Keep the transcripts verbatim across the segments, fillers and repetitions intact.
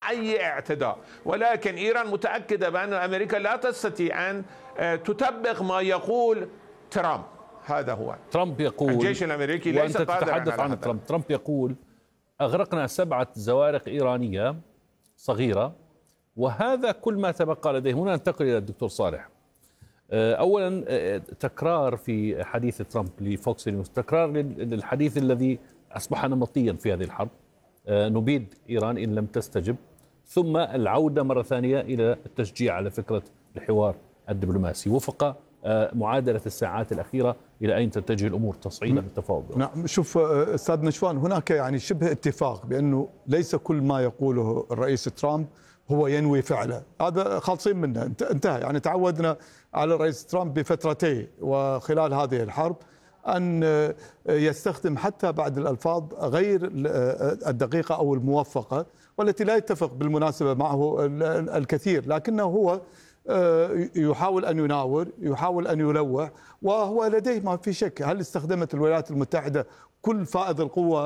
أي اعتداء. ولكن إيران متأكدة بأن أمريكا لا تستطيع أن تطبق ما يقول ترامب. هذا هو ترامب يقول، الجيش الأمريكي ليس قادرا على تتحدث عن ترامب. ترامب يقول أغرقنا سبعة زوارق إيرانية صغيرة، وهذا كل ما تبقى لديه. هنا ننتقل إلى الدكتور صالح. أولا تكرار في حديث ترامب لفوكس نيوز، تكرار للحديث الذي أصبح نمطيا في هذه الحرب، نبيد إيران إن لم تستجب، ثم العودة مرة ثانية إلى التشجيع على فكرة الحوار الدبلوماسي وفق معادلة الساعات الأخيرة إلى أين تتجه الأمور تصعيدا بالتفاوض. نعم، شوف أستاذ نشوان، هناك يعني شبه اتفاق بأنه ليس كل ما يقوله الرئيس ترامب هو ينوي فعله، هذا خالصين منه، انتهى. يعني تعودنا على الرئيس ترامب بفترتين وخلال هذه الحرب أن يستخدم حتى بعض الألفاظ غير الدقيقة أو الموفقة، والتي لا يتفق بالمناسبة معه الكثير، لكنه هو يحاول أن يناور، يحاول أن يلوح، وهو لديه ما في شك. هل استخدمت الولايات المتحدة كل فائض القوة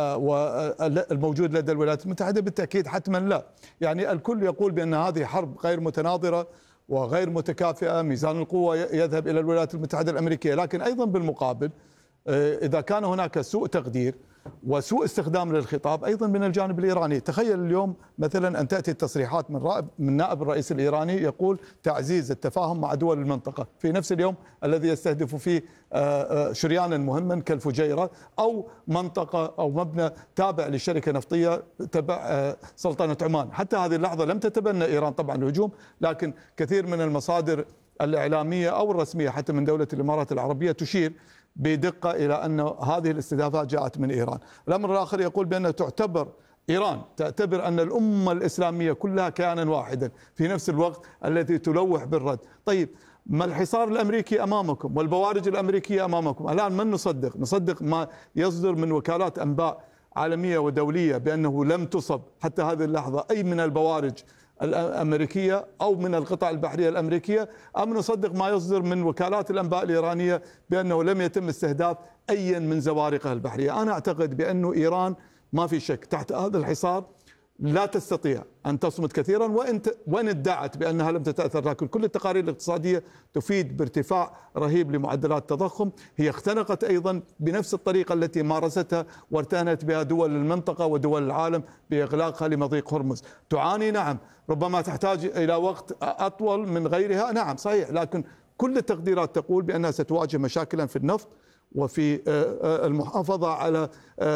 الموجود لدى الولايات المتحدة؟ بالتأكيد حتما لا. يعني الكل يقول بأن هذه حرب غير متناظرة وغير متكافئة، ميزان القوة يذهب إلى الولايات المتحدة الأمريكية. لكن أيضا بالمقابل إذا كان هناك سوء تقدير وسوء استخدام للخطاب أيضا من الجانب الإيراني. تخيل اليوم مثلا أن تأتي التصريحات من رائب من نائب الرئيس الإيراني يقول تعزيز التفاهم مع دول المنطقة في نفس اليوم الذي يستهدف فيه شريانا مهما كالفجيرة أو منطقة أو مبنى تابع لشركة نفطية تبع سلطنة عمان. حتى هذه اللحظة لم تتبنى إيران طبعا الهجوم، لكن كثير من المصادر الإعلامية أو الرسمية حتى من دولة الإمارات العربية تشير بدقة إلى أن هذه الاستهدافات جاءت من إيران. الأمر الآخر يقول بأن تعتبر إيران تعتبر أن الأمة الإسلامية كلها كيانا واحدا في نفس الوقت التي تلوح بالرد. طيب، ما الحصار الأمريكي أمامكم والبوارج الأمريكية أمامكم؟ الآن من نصدق؟ نصدق ما يصدر من وكالات أنباء عالمية ودولية بأنه لم تصب حتى هذه اللحظة أي من البوارج الأمريكية أو من القطع البحرية الأمريكية، أم نصدق ما يصدر من وكالات الأنباء الإيرانية بأنه لم يتم استهداف أي من زوارقها البحرية؟ أنا أعتقد بأنه إيران ما في شك تحت هذا الحصار لا تستطيع أن تصمد كثيرا، وإن وإن ادعت بأنها لم تتأثر، لكن كل التقارير الاقتصادية تفيد بارتفاع رهيب لمعدلات التضخم. هي اختنقت أيضا بنفس الطريقة التي مارستها وارتهنت بها دول المنطقة ودول العالم بإغلاقها لمضيق هرمز. تعاني، نعم، ربما تحتاج إلى وقت أطول من غيرها، نعم صحيح، لكن كل التقديرات تقول بأنها ستواجه مشاكلا في النفط وفي المحافظة على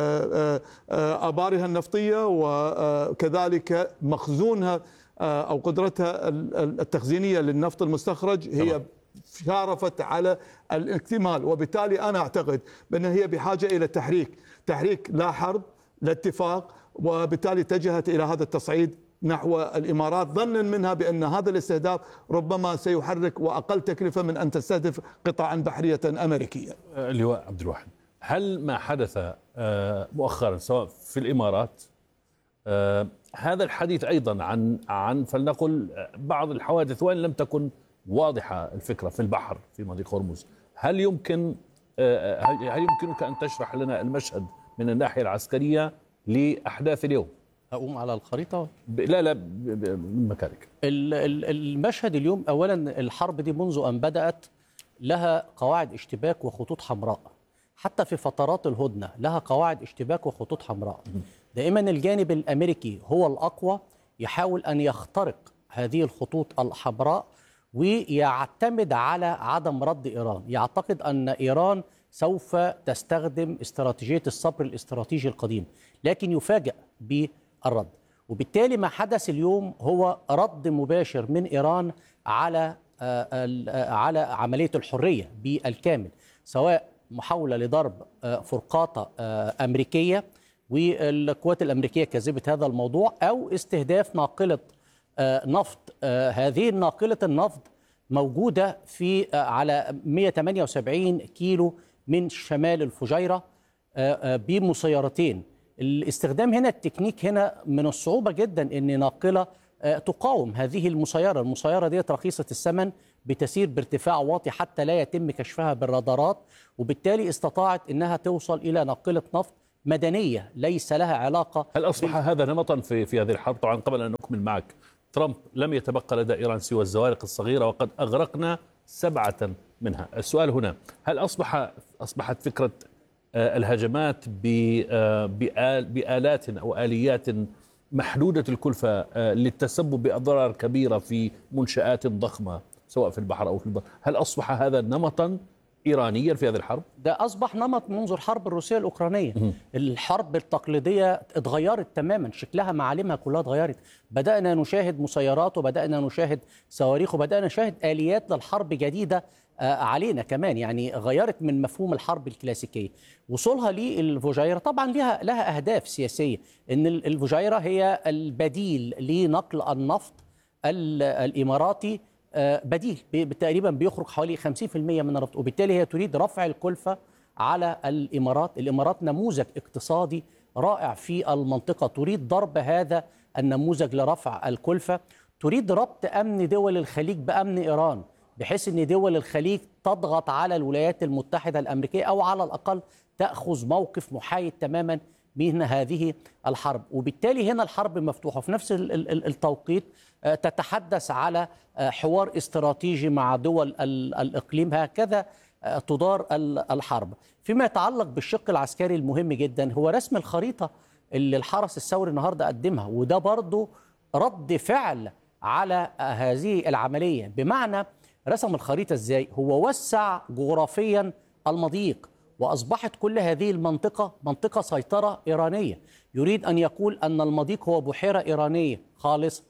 آبارها النفطية، وكذلك مخزونها أو قدرتها التخزينية للنفط المستخرج هي شارفت على الاكتمال. وبالتالي أنا أعتقد بأن هي بحاجة إلى تحريك تحريك لا حرب، لا اتفاق، وبالتالي اتجهت إلى هذا التصعيد نحو الإمارات ظنا منها بأن هذا الاستهداف ربما سيحرك وأقل تكلفة من أن تستهدف قطعا بحرية أمريكية. اللواء عبد الواحد، هل ما حدث مؤخرا سواء في الإمارات هذا الحديث أيضا عن عن فلنقل بعض الحوادث وإن لم تكن واضحة الفكرة في البحر في مضيق هرمز، هل يمكن هل يمكنك أن تشرح لنا المشهد من الناحية العسكرية لأحداث اليوم؟ أقوم على الخريطة؟ لا لا من مكانك. المشهد اليوم، أولا الحرب دي منذ أن بدأت لها قواعد اشتباك وخطوط حمراء، حتى في فترات الهدنة لها قواعد اشتباك وخطوط حمراء. دائما الجانب الأمريكي هو الأقوى، يحاول أن يخترق هذه الخطوط الحمراء ويعتمد على عدم رد إيران. يعتقد أن إيران سوف تستخدم استراتيجية الصبر الاستراتيجي القديم، لكن يفاجأ بالرد. وبالتالي ما حدث اليوم هو رد مباشر من إيران على على عملية الحرية بالكامل، سواء محاولة لضرب فرقاطة أمريكية والقوات الأمريكية كذبت هذا الموضوع، أو استهداف ناقلة نفط. هذه ناقلة النفط موجودة في على مئة وثمانية وسبعين كيلو من شمال الفجيرة بمسيرتين. الاستخدام هنا التكنيك هنا من الصعوبة جدا أن ناقلة تقاوم هذه المسيرة. المسيرة دي رخيصة الثمن، بتسير بارتفاع واطي حتى لا يتم كشفها بالرادارات، وبالتالي استطاعت أنها توصل إلى ناقلة نفط مدنية ليس لها علاقة. هل أصبح هذا نمطا في في هذه الحرب؟ طبعا قبل أن نكمل معك، ترامب لم يتبقى لدى إيران سوى الزوارق الصغيرة وقد أغرقنا سبعة منها. السؤال هنا، هل أصبح أصبحت فكرة الهجمات بآلات أو آليات محدودة الكلفة للتسبب بأضرار كبيرة في منشآت ضخمة سواء في البحر أو في البر، هل أصبح هذا نمطا إيرانيا في هذه الحرب؟ ده أصبح نمط منذ الحرب الروسية الأوكرانية. الحرب التقليدية اتغيرت تماما، شكلها معالمها كلها اتغيرت. بدأنا نشاهد مسيرات وبدأنا نشاهد صواريخ وبدأنا نشاهد آليات للحرب جديدة علينا كمان، يعني غيرت من مفهوم الحرب الكلاسيكية. وصولها للفجيرة طبعا لها لها أهداف سياسية، إن الفجيرة هي البديل لنقل النفط الإماراتي، بديل تقريبا بيخرج حوالي خمسين بالمئة من النفط، وبالتالي هي تريد رفع الكلفة على الإمارات. الإمارات نموذج اقتصادي رائع في المنطقة، تريد ضرب هذا النموذج لرفع الكلفة، تريد ربط أمن دول الخليج بأمن إيران، بحيث أن دول الخليج تضغط على الولايات المتحدة الأمريكية أو على الأقل تأخذ موقف محايد تماما من هذه الحرب. وبالتالي هنا الحرب مفتوحة، في نفس التوقيت تتحدث على حوار استراتيجي مع دول الإقليم، هكذا تدار الحرب. فيما يتعلق بالشق العسكري المهم جدا هو رسم الخريطة اللي الحرس الثوري النهاردة قدمها، وده برضو رد فعل على هذه العملية. بمعنى رسم الخريطة ازاي؟ هو وسع جغرافيا المضيق، وأصبحت كل هذه المنطقة منطقة سيطرة إيرانية. يريد أن يقول أن المضيق هو بحيرة إيرانية خالص،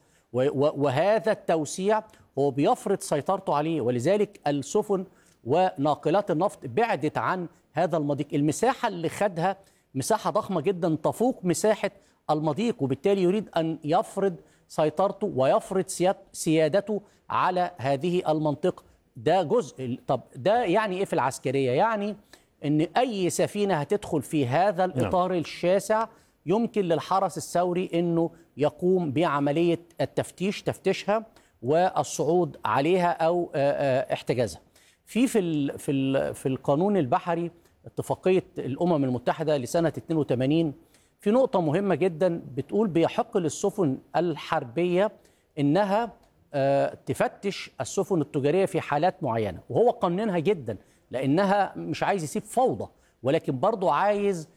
وهذا التوسيع هو بيفرض سيطرته عليه، ولذلك السفن وناقلات النفط بعدت عن هذا المضيق. المساحة اللي خدها مساحة ضخمة جدا تفوق مساحة المضيق، وبالتالي يريد أن يفرض سيطرته ويفرض سيادته على هذه المنطقة. ده جزء. طب ده يعني إيه في العسكرية؟ يعني أن أي سفينة هتدخل في هذا الإطار الشاسع يمكن للحرس الثوري أنه يقوم بعملية التفتيش، تفتيشها والصعود عليها أو احتجازها. في في في في القانون البحري اتفاقية الأمم المتحدة لسنة اثنين وثمانين في نقطة مهمة جدا بتقول بيحق للسفن الحربية إنها تفتش السفن التجارية في حالات معينة، وهو قانونها جدا لأنها مش عايز يسيب فوضى، ولكن برضو عايز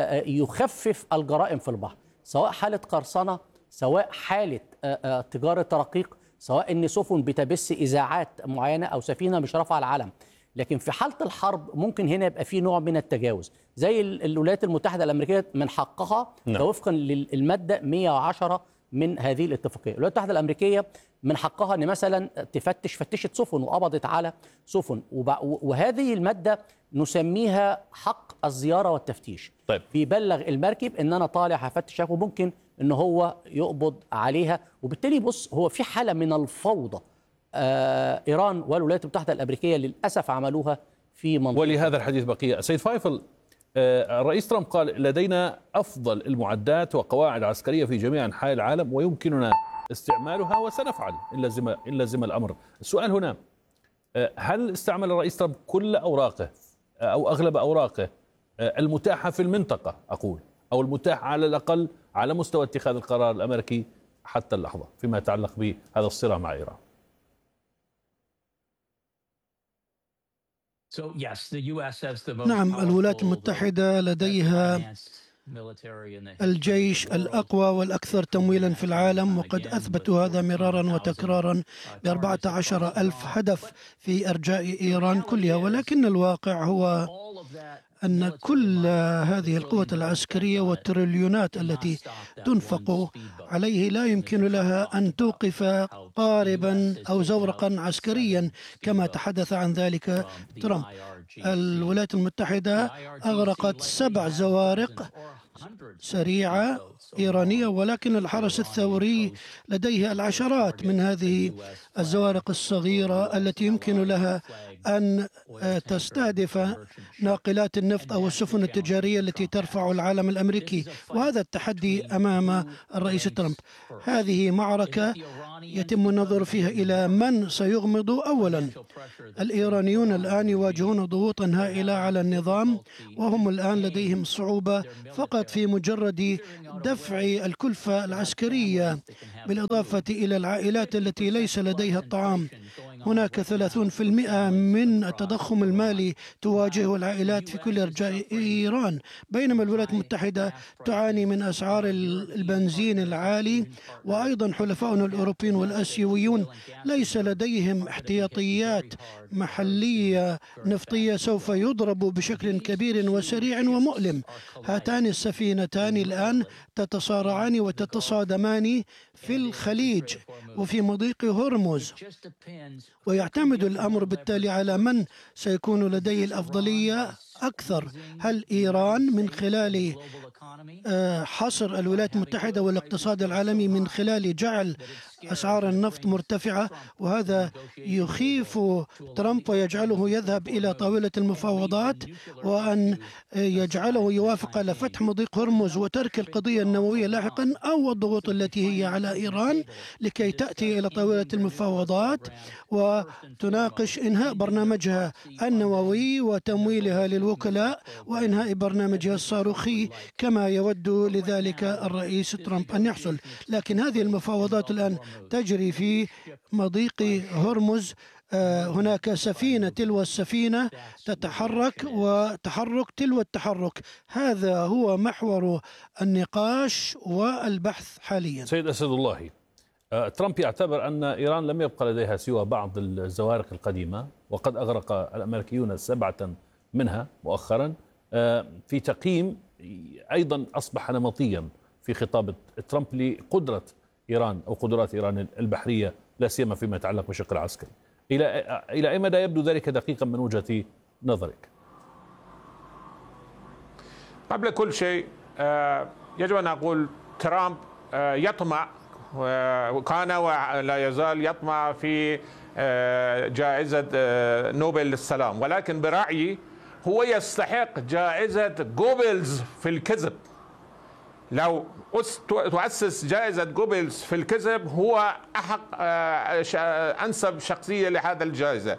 يخفف الجرائم في البحر، سواء حالة قرصنة، سواء حالة تجارة رقيق، سواء إن سفن بتبث إذاعات معينة أو سفينة مش رافعة العلم. لكن في حالة الحرب ممكن هنا يبقى في نوع من التجاوز، زي الولايات المتحدة الأمريكية من حقها ده وفقا للمادة مئة وعشرة من هذه الاتفاقية. الولايات المتحدة الأمريكية من حقها أن مثلا تفتش فتشت سفن وقبضت على سفن، وهذه المادة نسميها حق الزيارة والتفتيش. طيب. بيبلغ المركب أن أنا طالع هفتش، وممكن أن هو يقبض عليها. وبالتالي بص، هو في حالة من الفوضى. آه إيران والولايات المتحدة الأمريكية للأسف عملوها في منطقة. ولهذا الحديث بقية. سيد فايفل، آه الرئيس ترامب قال لدينا أفضل المعدات وقواعد عسكرية في جميع أنحاء العالم ويمكننا استعمالها وسنفعل إن لزم إن لزم الأمر. السؤال هنا، آه هل استعمل الرئيس ترامب كل أوراقه أو أغلب أوراقه آه المتاحة في المنطقة، أقول، أو المتاحة على الأقل على مستوى اتخاذ القرار الأمريكي حتى اللحظة فيما يتعلق بهذا الصراع مع إيران؟ نعم، الولايات المتحدة لديها الجيش الأقوى والأكثر تمويلا في العالم، وقد أثبتوا هذا مرارا وتكرارا بأربعة عشر ألف هدف في أرجاء إيران كلها. ولكن الواقع هو أن كل هذه القوة العسكرية والتريليونات التي تنفق عليه لا يمكن لها أن توقف قاربا أو زورقا عسكريا كما تحدث عن ذلك ترامب. الولايات المتحدة أغرقت سبع زوارق سريعة إيرانية، ولكن الحرس الثوري لديه العشرات من هذه الزوارق الصغيرة التي يمكن لها أن تستهدف ناقلات النفط أو السفن التجارية التي ترفع العلم الأمريكي، وهذا التحدي أمام الرئيس ترامب. هذه معركة يتم النظر فيها إلى من سيغمض. أولا، الإيرانيون الآن يواجهون ضغوطا هائلة على النظام، وهم الآن لديهم صعوبة فقط في مجرد دفع الكلفة العسكرية، بالإضافة إلى العائلات التي ليس لديها الطعام. هناك ثلاثين بالمئة من التضخم المالي تواجهه العائلات في كل أرجاء إيران، بينما الولايات المتحدة تعاني من أسعار البنزين العالي، وأيضا حلفاؤنا الأوروبيون والآسيويون ليس لديهم احتياطيات محلية نفطية، سوف يضربوا بشكل كبير وسريع ومؤلم. هاتان السفينتان الآن تتصارعان وتتصادمان في الخليج وفي مضيق هرمز، ويعتمد الأمر بالتالي على من سيكون لديه الأفضلية أكثر. هل إيران من خلال حصر الولايات المتحدة والاقتصاد العالمي من خلال جعل أسعار النفط مرتفعة، وهذا يخيف ترامب ويجعله يذهب إلى طاولة المفاوضات وأن يجعله يوافق على فتح مضيق هرمز وترك القضية النووية لاحقا، أو الضغوط التي هي على إيران لكي تأتي إلى طاولة المفاوضات وتناقش إنهاء برنامجها النووي وتمويلها للوكلاء وإنهاء برنامجها الصاروخي كما يود لذلك الرئيس ترامب أن يحصل. لكن هذه المفاوضات الآن تجري في مضيق هرمز. هناك سفينة تلو السفينة تتحرك وتحرك تلو التحرك. هذا هو محور النقاش والبحث حاليا. سيد أسد الله، ترامب يعتبر أن إيران لم يبقى لديها سوى بعض الزوارق القديمة، وقد أغرق الأمريكيون سبعة منها مؤخرا. في تقييم أيضا أصبح نمطيا في خطاب ترامب لقدرة إيران أو قدرات إيران البحرية، لا سيما فيما يتعلق بالشق العسكري. إلى إلى أي مدى يبدو ذلك دقيقا من وجهة نظرك؟ قبل كل شيء يجب أن أقول ترامب يطمع، وكان ولا يزال يطمع في جائزة نوبل للسلام، ولكن برأيي هو يستحق جائزة جوبلز في الكذب. لو تؤسس جائزة جوبلز في الكذب هو أحق أنسب شخصية لهذا الجائزة.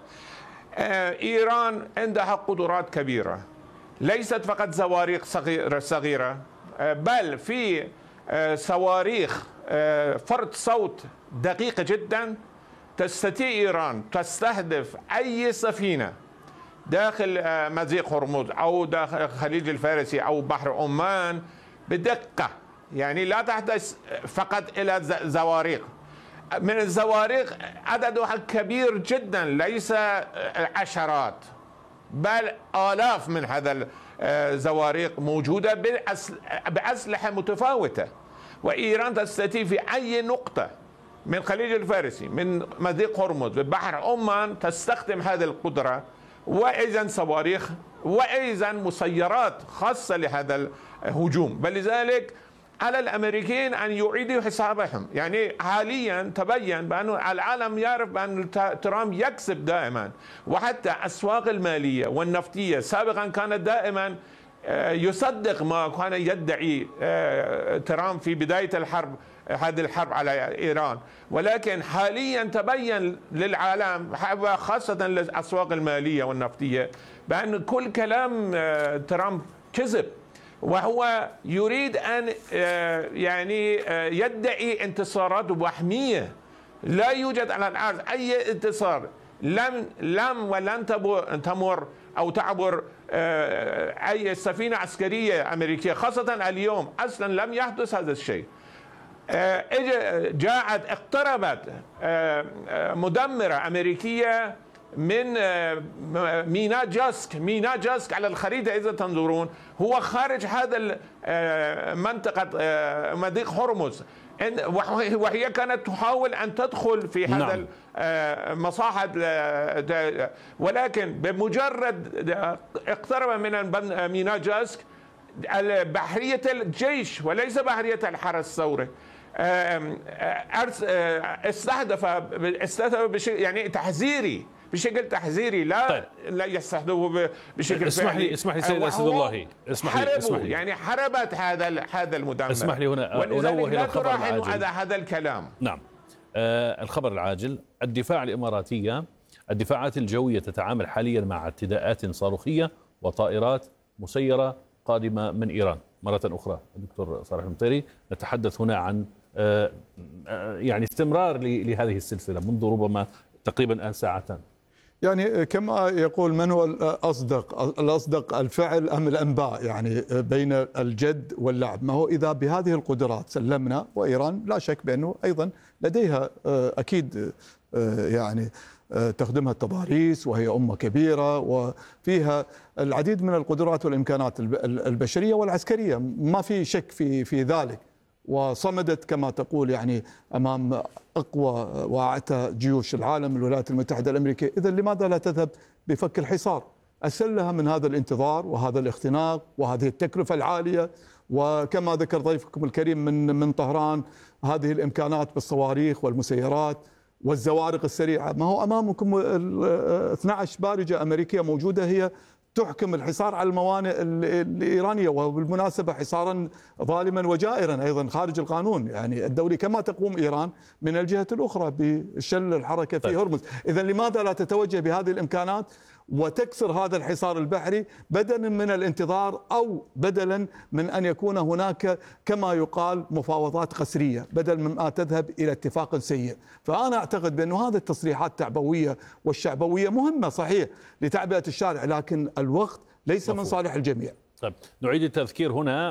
إيران عندها قدرات كبيرة، ليست فقط صواريخ صغيرة صغيرة، بل في صواريخ فرد صوت دقيقة جدا. تستطيع إيران تستهدف أي سفينة داخل مضيق هرمز أو داخل الخليج الفارسي أو بحر عمان بدقة، يعني لا تحتاج فقط إلى زوارق. من الزوارق عددها كبير جدا، ليس عشرات بل آلاف من هذا الزوارق موجودة بأسلحة متفاوتة، وإيران تستطيع في أي نقطة من الخليج الفارسي من مضيق هرمز ببحر عمان تستخدم هذه القدرة، وإذن صواريخ وإذن مسيرات خاصة لهذا الهجوم. بل لذلك على الأمريكيين أن يعيدوا حسابهم. يعني حاليا تبين بأن العالم يعرف بأن ترامب يكسب دائما، وحتى الأسواق المالية والنفطية سابقا كانت دائما يصدق ما كان يدعي ترامب في بداية الحرب، هذه الحرب على إيران، ولكن حاليا تبين للعالم خاصة للأسواق المالية والنفطية بأن كل كلام ترامب كذب، وهو يريد أن يعني يدعي انتصارات وهمية. لا يوجد على الأرض أي انتصار لم لم ولن تمر أو تعبر أي سفينة عسكرية أمريكية، خاصة اليوم أصلا لم يحدث هذا الشيء. جاءت اقتربت مدمرة أمريكية من ميناء جاسك. ميناء جاسك على الخريطة إذا تنظرون هو خارج هذا المنطقة مضيق هرمز، وهي كانت تحاول أن تدخل في هذا المصاحة، ولكن بمجرد اقترب من ميناء جاسك بحرية الجيش وليس بحرية الحرس الثوري استهدف استهدف بشكل يعني تحذيري بشكل تحذيري لا طيب. لا يستهدفه بشكل اسمح لي اسمح لي سيد اسد الله اسمح لي اسمح لي يعني حربت هذا هذا المدمر. اسمح لي هنا انوه الى الخبر العاجل هذا هذا الكلام. نعم آه الخبر العاجل. الدفاع الاماراتيه الدفاعات الجويه تتعامل حاليا مع اعتداءات صاروخيه وطائرات مسيره قادمه من ايران. مره اخرى الدكتور صالح المطيري نتحدث هنا عن آه يعني استمرار لهذه السلسله منذ ربما تقريبا الان ساعتان. يعني كما يقول من هو الأصدق الأصدق الفعل أم الأنباء، يعني بين الجد واللعب. ما هو إذا بهذه القدرات سلمنا، وإيران لا شك بأنه أيضا لديها أكيد يعني تخدمها التضاريس وهي أمة كبيرة وفيها العديد من القدرات والإمكانات البشرية والعسكرية، ما في شك في في ذلك، وصمدت كما تقول يعني أمام أقوى وأعتى جيوش العالم الولايات المتحدة الأمريكية. إذن لماذا لا تذهب بفك الحصار؟ أسلها من هذا الانتظار وهذا الاختناق وهذه التكلفة العالية، وكما ذكر ضيفكم الكريم من من طهران هذه الإمكانات بالصواريخ والمسيرات والزوارق السريعة. ما هو أمامكم اثنتي عشرة بارجة أمريكية موجودة هي تحكم الحصار على الموانئ الإيرانية، وبالمناسبة حصارا ظالما وجائرا أيضا خارج القانون يعني الدولي، كما تقوم إيران من الجهة الأخرى بشل الحركة في هرمز. إذن لماذا لا تتوجه بهذه الإمكانات وتكسر هذا الحصار البحري بدلا من الانتظار، أو بدلا من أن يكون هناك كما يقال مفاوضات قسرية، بدل من ما تذهب إلى اتفاق سيء. فأنا أعتقد بأن هذه التصريحات التعبوية والشعبوية مهمة صحيح لتعبئة الشارع، لكن الوقت ليس من صالح الجميع. طيب نعيد التذكير هنا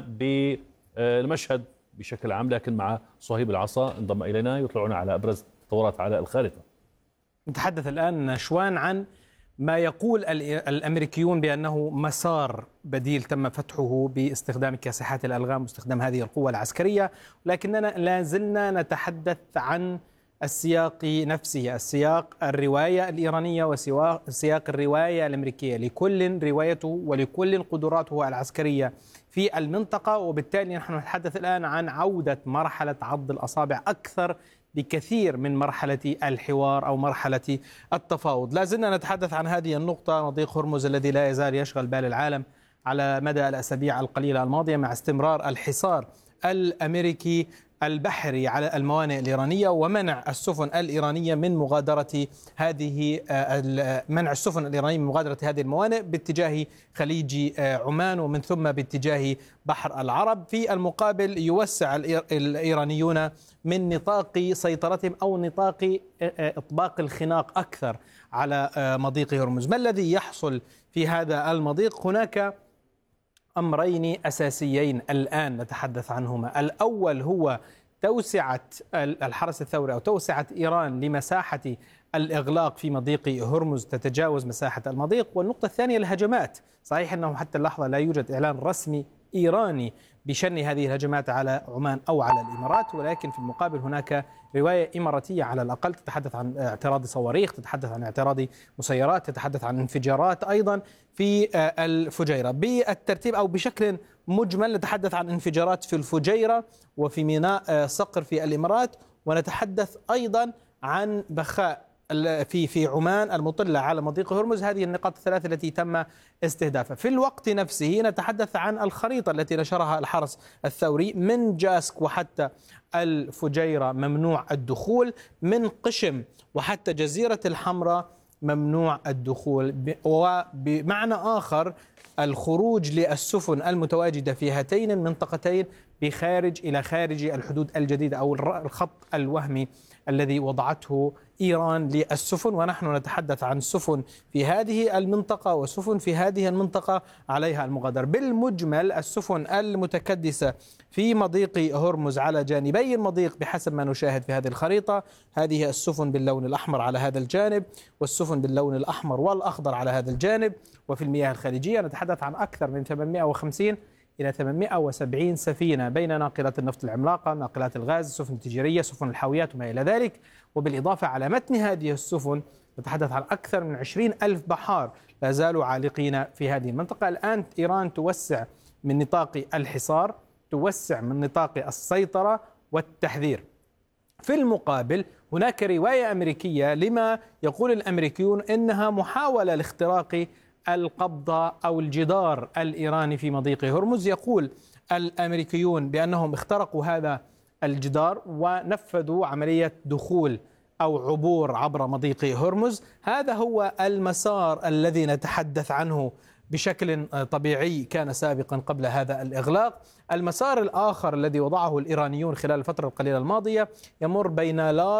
بالمشهد بشكل عام، لكن مع صهيب العصا انضم إلينا يطلعنا على أبرز التطورات على الخارطة. نتحدث الآن نشوان عن ما يقول الأمريكيون بأنه مسار بديل تم فتحه باستخدام كاسحات الألغام واستخدام هذه القوة العسكرية، لكننا لا زلنا نتحدث عن السياق نفسه، السياق الرواية الإيرانية وسياق الرواية الأمريكية، لكل روايته ولكل قدراته العسكرية في المنطقة. وبالتالي نحن نتحدث الآن عن عودة مرحلة عض الأصابع أكثر بكثير من مرحلة الحوار أو مرحلة التفاوض. لا زلنا نتحدث عن هذه النقطة، مضيق هرمز الذي لا يزال يشغل بال العالم على مدى الأسابيع القليلة الماضية مع استمرار الحصار الأمريكي البحري على الموانئ الإيرانية ومنع السفن الإيرانية من مغادرة هذه منع السفن الإيرانية من مغادرة هذه الموانئ باتجاه خليج عمان ومن ثم باتجاه بحر العرب. في المقابل يوسع الإيرانيون من نطاق سيطرتهم أو نطاق إطباق الخناق أكثر على مضيق هرمز. ما الذي يحصل في هذا المضيق؟ هناك أمرين أساسيين الآن نتحدث عنهما. الأول هو توسعة الحرس الثوري أو توسعة إيران لمساحة الإغلاق في مضيق هرمز تتجاوز مساحة المضيق، والنقطة الثانية الهجمات. صحيح أنه حتى اللحظة لا يوجد إعلان رسمي إيراني بشن هذه الهجمات على عمان أو على الإمارات، ولكن في المقابل هناك رواية إماراتية على الأقل تتحدث عن اعتراض صواريخ، تتحدث عن اعتراض مسيرات، تتحدث عن انفجارات أيضا في الفجيرة. بالترتيب أو بشكل مجمل نتحدث عن انفجارات في الفجيرة وفي ميناء صقر في الإمارات، ونتحدث أيضا عن بخاء في في عمان المطلة على مضيق هرمز. هذه النقاط الثلاث التي تم استهدافها. في الوقت نفسه نتحدث عن الخريطة التي نشرها الحرس الثوري من جاسك وحتى الفجيرة ممنوع الدخول، من قشم وحتى جزيرة الحمراء ممنوع الدخول، وبمعنى آخر الخروج للسفن المتواجدة في هاتين المنطقتين بخارج إلى خارج الحدود الجديدة أو الخط الوهمي الذي وضعته إيران للسفن. ونحن نتحدث عن سفن في هذه المنطقة وسفن في هذه المنطقة عليها المغادرة. بالمجمل السفن المتكدسة في مضيق هرمز على جانبي المضيق بحسب ما نشاهد في هذه الخريطة، هذه السفن باللون الأحمر على هذا الجانب والسفن باللون الأحمر والأخضر على هذا الجانب. وفي المياه الخارجية نتحدث عن أكثر من ثمانمائة وخمسين إلى ثمانمائة وسبعين سفينة بين ناقلات النفط العملاقة، ناقلات الغاز، سفن تجارية، سفن الحاويات وما إلى ذلك. وبالإضافة على متن هذه السفن نتحدث عن أكثر من عشرين ألف بحار لا زالوا عالقين في هذه المنطقة. الآن إيران توسع من نطاق الحصار، توسع من نطاق السيطرة والتحذير. في المقابل هناك رواية أمريكية لما يقول الأمريكيون إنها محاولة لاختراق القبضة أو الجدار الإيراني في مضيق هرمز. يقول الأمريكيون بأنهم اخترقوا هذا الجدار ونفذوا عملية دخول أو عبور عبر مضيق هرمز. هذا هو المسار الذي نتحدث عنه بشكل طبيعي كان سابقا قبل هذا الإغلاق. المسار الآخر الذي وضعه الإيرانيون خلال الفترة القليلة الماضية يمر بين لا